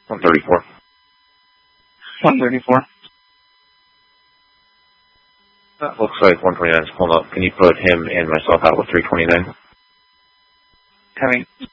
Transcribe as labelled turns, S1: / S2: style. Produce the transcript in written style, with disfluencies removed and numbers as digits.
S1: 134.
S2: 134.
S1: That looks like 129 is pulling up. Can you put him and myself out with 329?
S2: Coming.